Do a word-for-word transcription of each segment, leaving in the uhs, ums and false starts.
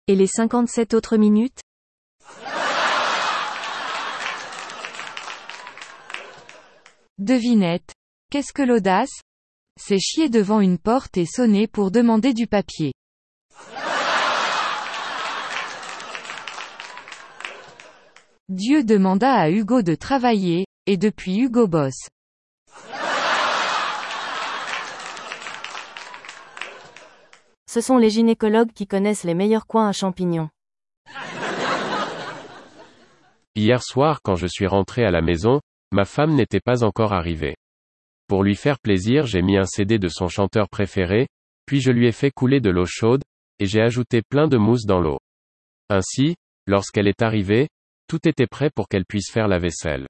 Et les cinquante-sept autres minutes? Devinette. Qu'est-ce que l'audace? C'est chier devant une porte et sonner pour demander du papier. Dieu demanda à Hugo de travailler, et depuis Hugo bosse. Ce sont les gynécologues qui connaissent les meilleurs coins à champignons. Hier soir quand je suis rentré à la maison, ma femme n'était pas encore arrivée. Pour lui faire plaisir, j'ai mis un C D de son chanteur préféré, puis je lui ai fait couler de l'eau chaude, et j'ai ajouté plein de mousse dans l'eau. Ainsi, lorsqu'elle est arrivée, tout était prêt pour qu'elle puisse faire la vaisselle.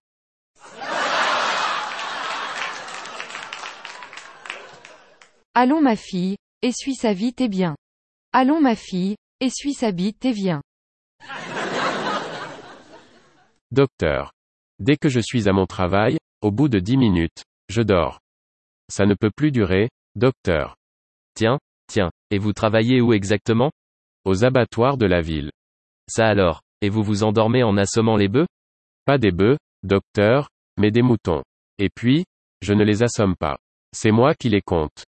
Allons ma fille, essuie sa bite et bien. Allons ma fille, essuie sa bite et viens. Docteur. Dès que je suis à mon travail, au bout de dix minutes, je dors. Ça ne peut plus durer, docteur. Tiens, tiens, et vous travaillez où exactement? Aux abattoirs de la ville. Ça alors, et vous vous endormez en assommant les bœufs? Pas des bœufs, docteur, mais des moutons. Et puis, je ne les assomme pas. C'est moi qui les compte.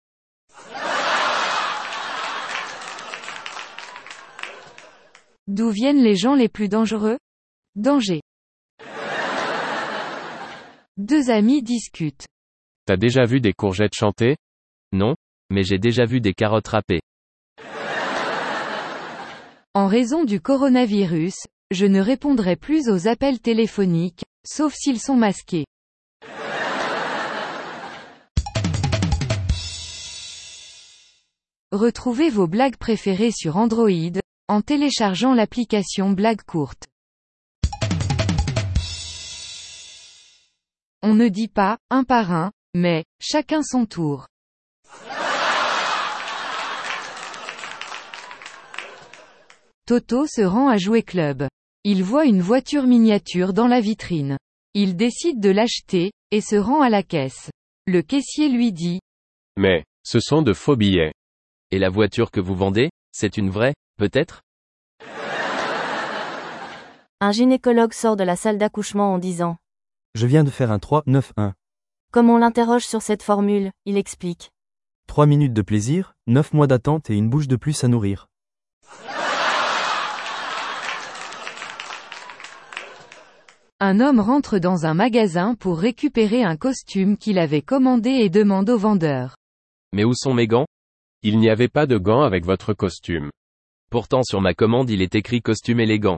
D'où viennent les gens les plus dangereux? Danger. Deux amis discutent. T'as déjà vu des courgettes chanter? Non, mais j'ai déjà vu des carottes râpées. En raison du coronavirus, je ne répondrai plus aux appels téléphoniques, sauf s'ils sont masqués. Retrouvez vos blagues préférées sur Android, en téléchargeant l'application Blagues courtes. On ne dit pas, un par un, mais, chacun son tour. Toto se rend à Jouet Club. Il voit une voiture miniature dans la vitrine. Il décide de l'acheter, et se rend à la caisse. Le caissier lui dit. Mais, ce sont de faux billets. Et la voiture que vous vendez, c'est une vraie, peut-être? Un gynécologue sort de la salle d'accouchement en disant. Je viens de faire un trois neuf un. Comme on l'interroge sur cette formule, il explique. trois minutes de plaisir, neuf mois d'attente et une bouche de plus à nourrir. Un homme rentre dans un magasin pour récupérer un costume qu'il avait commandé et demande au vendeur. Mais où sont mes gants? Il n'y avait pas de gants avec votre costume. Pourtant sur ma commande il est écrit costume élégant.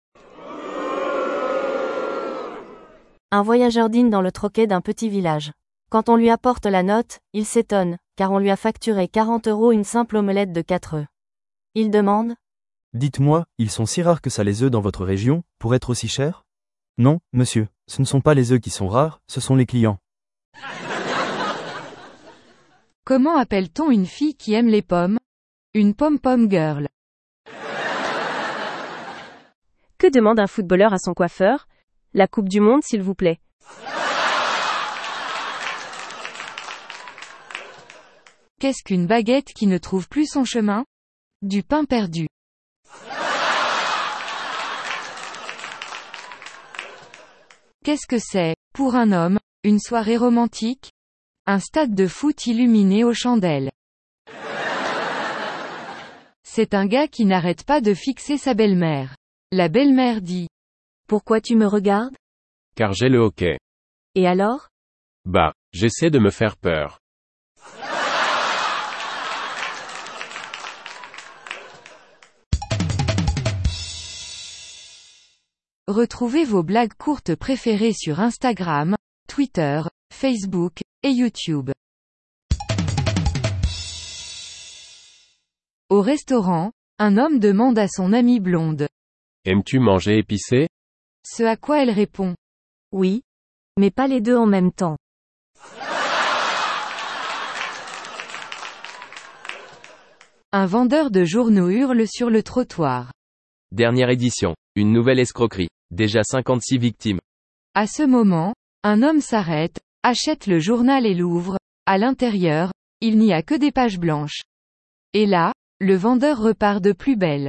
Un voyageur dîne dans le troquet d'un petit village. Quand on lui apporte la note, il s'étonne, car on lui a facturé quarante euros une simple omelette de quatre œufs. Il demande. Dites-moi, ils sont si rares que ça les œufs dans votre région, pour être aussi chers? Non, monsieur, ce ne sont pas les œufs qui sont rares, ce sont les clients. Comment appelle-t-on une fille qui aime les pommes? Une pom-pom girl. Que demande un footballeur à son coiffeur? La Coupe du Monde s'il vous plaît. Qu'est-ce qu'une baguette qui ne trouve plus son chemin? Du pain perdu. Qu'est-ce que c'est, pour un homme, une soirée romantique? Un stade de foot illuminé aux chandelles. C'est un gars qui n'arrête pas de fixer sa belle-mère. La belle-mère dit. Pourquoi tu me regardes? Car j'ai le hoquet. Et alors? Bah, j'essaie de me faire peur. Retrouvez vos blagues courtes préférées sur Instagram, Twitter, Facebook, et YouTube. Au restaurant, un homme demande à son amie blonde. Aimes-tu manger épicé? Ce à quoi elle répond. Oui. Mais pas les deux en même temps. Un vendeur de journaux hurle sur le trottoir. Dernière édition. Une nouvelle escroquerie. Déjà cinquante-six victimes. À ce moment, un homme s'arrête, achète le journal et l'ouvre. À l'intérieur, il n'y a que des pages blanches. Et là, le vendeur repart de plus belle.